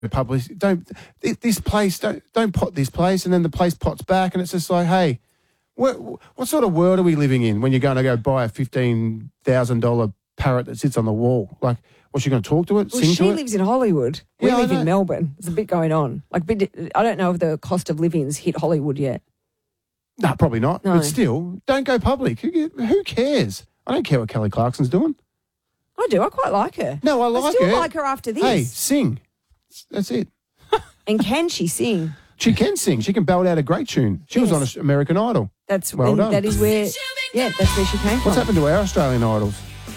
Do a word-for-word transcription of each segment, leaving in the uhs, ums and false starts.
public. Don't this place. Don't don't pot this place, and then the place pots back, and it's just like, hey, what what sort of world are we living in when you're going to go buy a fifteen thousand dollar parrot that sits on the wall? Like, what's she going to talk to it? Well, sing she to it? lives in Hollywood. We Yeah, I live know. in Melbourne. There's a bit going on. Like, bit, I don't know if the cost of living's hit Hollywood yet. No, probably not. No. But still, don't go public. Who, who cares? I don't care what Kelly Clarkson's doing. I do. I quite like her. No, I like I still her. like her after this. Hey, sing. That's it. And can she sing? She can sing. She can belt out a great tune. She was Yes. on American Idol. That's Well and done. that is where, yeah, that's where she came from. What's happened to our Australian Idols?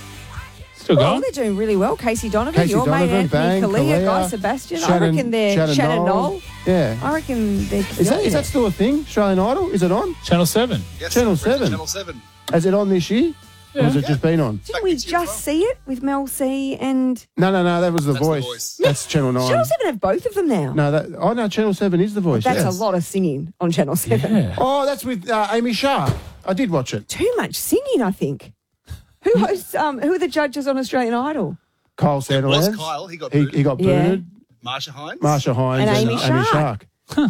Still Oh, going? they're doing really well. Casey Donovan, Casey your Donovan, mate Anthony Bang, Kalia, Kalia, Guy Sebastian. I Shannon- reckon they're Shannon Shannon, Knoll. Knoll. Yeah. I reckon they're. Is that, killing is that it. still a thing? Australian Idol? Is it on? Channel seven. Yes, Channel sir, seven. Channel seven. Is it on this year? Or has it Yeah. just been on? Didn't we just see it with Mel C and No, no, no. That was The That's The Voice. Voice. That's Channel nine. Channel Seven have both of them now. No, that. Oh no, Channel Seven is The Voice. That's yes. a lot of singing on Channel Seven. Yeah. Oh, that's with uh, Amy Sharp. I did watch it. Too much singing, I think. Who hosts? Um, who are the judges on Australian Idol? Kyle was Sandilands. Kyle, he got he, booted. he got Yeah. booted. Marsha Hines. Marsha Hines And and, Amy Amy Shark. Shark.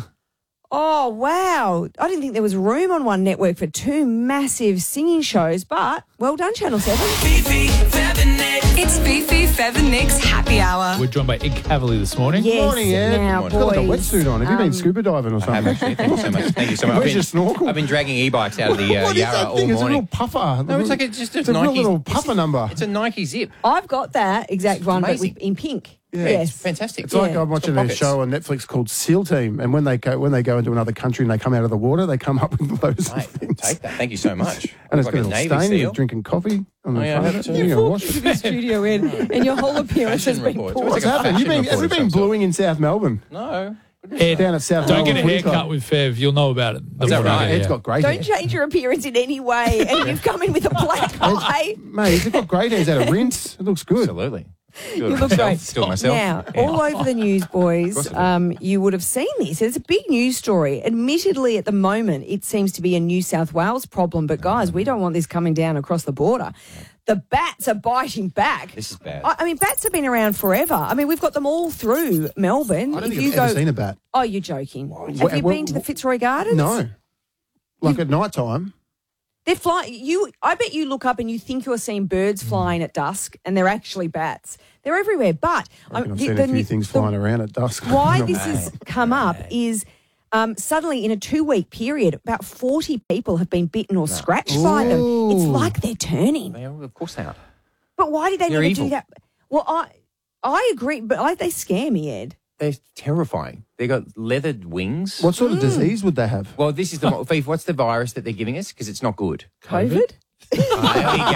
Oh wow! I didn't think there was room on one network for two massive singing shows, but well done, Channel Seven. Fifi, Fab and Nick. It's Fifi, Fab and Nick's Happy Hour. We're joined by Ed Cavalier this morning. Yes, Morning, Ed. now You've got like a boys. wetsuit on. Have you been um, scuba diving or I something? have actually. Thank you so much. Thank you so much. I've Where's been, your snorkel? I've been dragging e-bikes out of the uh, What is Yarra that all thing? It's a morning. little puffer. No, it's like a, just a It's a real Nike. little puffer number. It's a Nike zip. I've got that exact one, but amazing. with, in pink. Yeah, yes, It's fantastic. It's like Yeah. I'm watching a pockets. show on Netflix called SEAL Team, and when they go when they go into another country and they come out of the water, they come up with those Mate, things. take that. Thank you so much. And it's like got a a Navy stain. You're seal. drinking coffee on the Oh, yeah, I front have of it. too. You're you gonna walk wash into it. the studio in, and your whole appearance has Fashion been report. poor. What's Like a happened? You've fashion been, have you report been of some bluing in South Melbourne? No. Ed, Down at South don't get a Melbourne Footy haircut Club. with Fev. You'll know about it. Is that Before you right? get Ed's here. got great Don't hair. change your appearance in any way, and you've come in with a black eye. Mate, he's got great hair. He's had a rinse. It looks good. Absolutely. Do You it look myself. great. Do it myself. Now, Yeah. all over the news, boys, course I do. um, you would have seen this. It's a big news story. Admittedly, at the moment, it seems to be a New South Wales problem, but guys, we don't want this coming down across the border. The bats are biting back. This is bad. I, I mean, bats have been around forever. I mean, we've got them all through Melbourne. I don't If think you I've go, ever seen a bat. oh, you're joking. Have Well, you well, been to the Fitzroy Gardens? No. Like at night time. They're flying. You, I bet you look up and you think you're seeing birds flying at dusk, and they're actually bats. They're everywhere. But I reckon um, I've the- seen the a few new- things the- flying around at dusk. Why Not- this has come up is um, suddenly in a two-week period, about forty people have been bitten or scratched by them. It's Ooh. like they're turning. They are, of course they are. But why did they They're never evil. do that? Well, I I agree, but I, they scare me, Ed. They're terrifying. They got leathered wings. What sort of disease would they have? Well, this is the Fief, what's the virus that they're giving us? Because it's not good. COVID? Oh, there we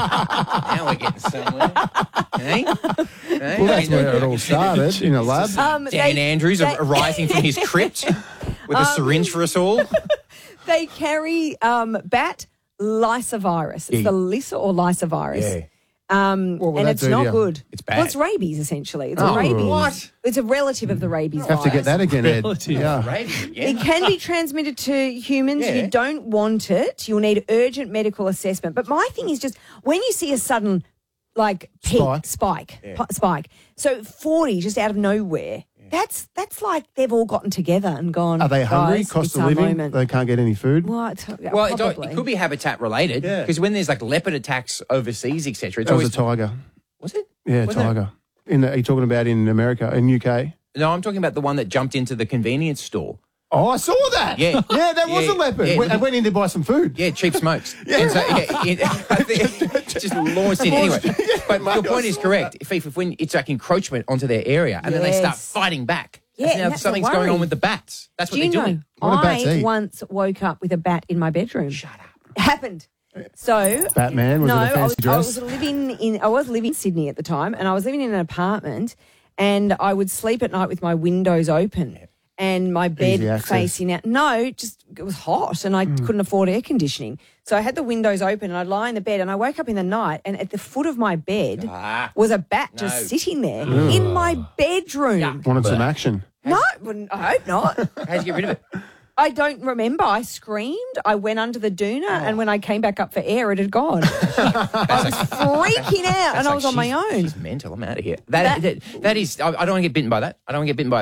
go. Now we're getting somewhere. Hey? Hey? Well, that's where it all started, in a lab. Um, Dan they- Andrews they- arising from his crypt with a syringe for us all. They carry um, bat lysovirus. It's Yeah. the Lyssa or lysovirus. Yeah. Um, What would and that it's do to not you? good. It's bad. Well, it's rabies, essentially. It's Oh. a rabies. What? It's a relative of the rabies Have to virus. get that again, Ed. Relative. Yeah. Rabies, yeah. It can be transmitted to humans. Yeah. You don't want it. You'll need urgent medical assessment. But my thing is just when you see a sudden, like, peak, Spike. spike, pi- spike. So forty just out of nowhere. That's that's like they've all gotten together and gone. Are they hungry? "Guys, Cost it's of our living? moment." They can't get any food? What? Well, it, don't- Probably. it could be habitat related Yeah. because when there's like leopard attacks overseas, et cetera, it's That was always a tiger. was it? Yeah, Wasn't it? tiger. In the, are you talking about in America, in U K? No, I'm talking about the one that jumped into the convenience store. Oh, I saw that. Yeah. Yeah, that was Yeah, a leopard. yeah. Went- I went in to buy some food. Yeah, cheap smokes. And so, yeah, it, I think it just launched in anyway. But mate, your point I is saw correct. If, if when it's like encroachment onto their area, and then they start Yes. fighting back. Yeah, That's and now that's a something's going worry. on with the bats. That's Do what you they're know? doing. What do bats I eat? once woke up with a bat in my bedroom. Shut up. Happened. So Batman, was no, it a fancy I was, I dress? was living in I was living in Sydney at the time, and I was living in an apartment, and I would sleep at night with my windows open and my bed Easy access. facing out. No, just it was hot, and I Hmm. couldn't afford air conditioning, so I had the windows open, and I'd lie in the bed, and I woke up in the night, and at the foot of my bed Ah. was a bat No. just sitting there in my bedroom. Wanted some action. No, well, I hope not. How'd you get rid of it? I don't remember. I screamed. I went under the doona, and when I came back up for air, it had gone. I was freaking out, and I was on my She's- own. She's mental. I'm out of here. That, that, that is, I, I don't want to get bitten by that. I don't want to get bitten by